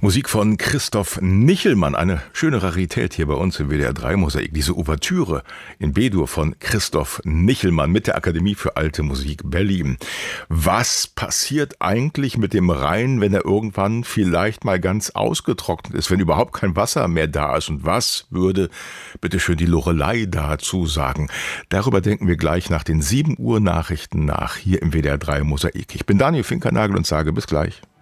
Musik von Christoph Nichelmann, eine schöne Rarität hier bei uns im WDR 3 Mosaik. Diese Ouvertüre in B-Dur von Christoph Nichelmann mit der Akademie für Alte Musik Berlin. Was passiert eigentlich mit dem Rhein, wenn er irgendwann vielleicht mal ganz ausgetrocknet ist, wenn überhaupt kein Wasser mehr da ist? Und was würde bitteschön die Loreley dazu sagen? Darüber denken wir gleich nach den 7 Uhr Nachrichten nach, hier im WDR 3 Mosaik. Ich bin Daniel Finkernagel und sage bis gleich.